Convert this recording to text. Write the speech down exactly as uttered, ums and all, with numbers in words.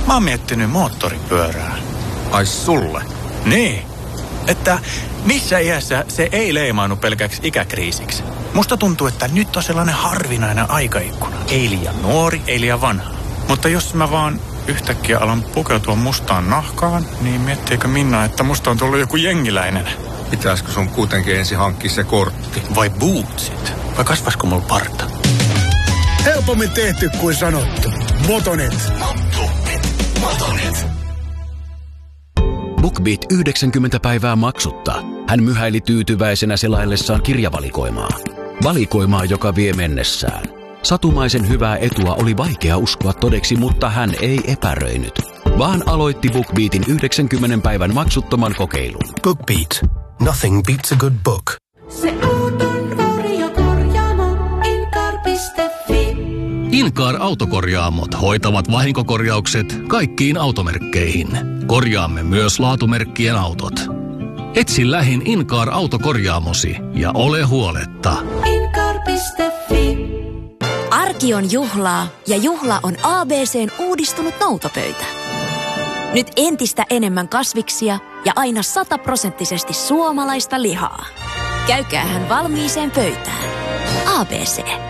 Mä oon miettinyt moottoripyörää. Ai sulle? Niin, että missä iässä se ei leimaannu pelkäksi ikäkriisiksi. Musta tuntuu, että nyt on sellainen harvinainen aikaikkuna. Ei liian nuori, ei liian vanha. Mutta jos mä vaan yhtäkkiä alan pukeutua mustaan nahkaan, niin miettiikö Minna, että musta on tullut joku jengiläinen? Pitäisikö sun kuitenkin ensin hankkia se kortti? Vai bootsit? Vai kasvasko mulla parta? Helpommin tehty kuin sanottu. Motonet. Motonet. BookBeat yhdeksänkymmentä päivää maksutta. Hän myhäili tyytyväisenä selaillessaan kirjavalikoimaa. Valikoimaa, joka vie mennessään. Satumaisen hyvää etua oli vaikea uskoa todeksi, mutta hän ei epäröinyt, vaan aloitti BookBeatin yhdeksänkymmentä päivän maksuttoman kokeilun. BookBeat. Nothing beats a good book. Se auton korjaamo, Incar piste fi. Incar autokorjaamot hoitavat vahinkokorjaukset kaikkiin automerkkeihin. Korjaamme myös laatumerkkien autot. Etsi lähin Incar autokorjaamosi ja ole huoletta. Incar piste fi. Arki on juhlaa ja juhla on A B C:n uudistunut noutopöytä. Nyt entistä enemmän kasviksia ja aina sataprosenttisesti suomalaista lihaa. Käykäähän valmiiseen pöytään. A B C.